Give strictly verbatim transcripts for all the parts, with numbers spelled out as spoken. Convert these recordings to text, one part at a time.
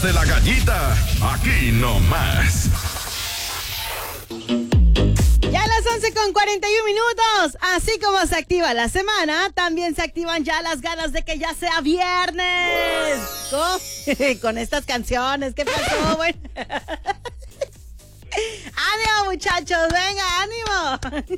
De la gallita, aquí nomás. Ya a las once con cuarenta y un minutos, así como se activa la semana, también se activan ya las ganas de que ya sea viernes. ¿Cómo? Con estas canciones, ¿qué pasó? Bueno. ¡Ánimo, muchachos! ¡Venga, ánimo!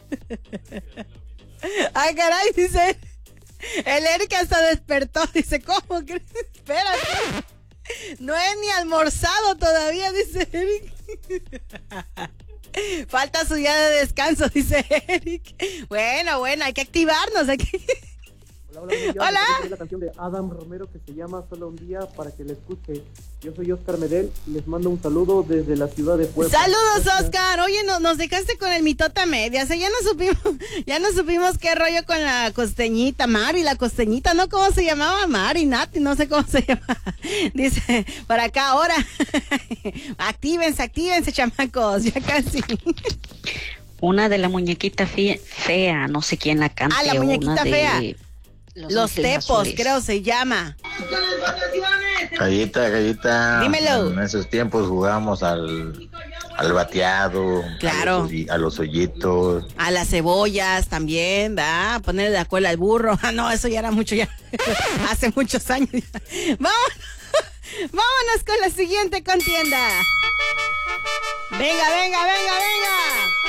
¡Ay, caray! Dice, el Eric hasta despertó. Dice, ¿cómo? Espérate. No he ni almorzado todavía, dice Eric. Falta su día de descanso, dice Eric. Bueno, bueno, hay que activarnos. Hay que... Hola, hola, hola. Hola. Es la canción de Adam Romero que se llama Solo un día para que la escuche. Yo soy Oscar Medel y les mando un saludo desde la ciudad de Puebla. Saludos, Gracias. Oscar. Oye, no, nos dejaste con el mitota media. O sea, ya no supimos, ya no supimos qué rollo con la costeñita, Mari, la costeñita, ¿no? ¿Cómo se llamaba? Mari, Nati, no sé cómo se llama. Dice, para acá ahora. Actívense, actívense, chamacos, ya casi. Una de la muñequita fe- fea, no sé quién la canta. Ah, la muñequita una de fea. Los, Los Ángeles Tepos, Azules. creo se llama. Gallita, gallita. Dímelo. En esos tiempos jugábamos al, al bateado. Claro. A los, hoyi- a los hoyitos. A las cebollas también, ¿verdad? Ponerle la cola al burro. Ah, no, eso ya era mucho, ya. Hace muchos años. Vámonos, vámonos con la siguiente contienda. Venga, venga, venga, venga.